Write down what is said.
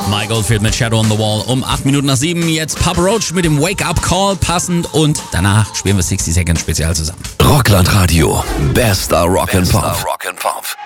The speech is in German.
Mike Oldfield mit Shadow on the Wall um 8 Minuten nach 7. Jetzt Papa Roach mit dem Wake Up Call passend und danach spielen wir 60 Seconds Spezial zusammen. Rockland Radio. Bester Rock and Pop.